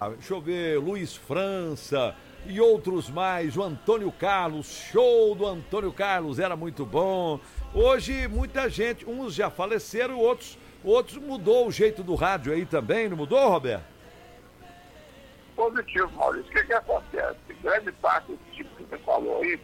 Deixa eu ver, Luiz França e outros mais, o Antônio Carlos, show do Antônio Carlos, era muito bom. Hoje muita gente, uns já faleceram, outros mudou o jeito do rádio aí também, não mudou, Roberto? Positivo, Maurício. O que acontece? Grande parte desse tipo que você falou aí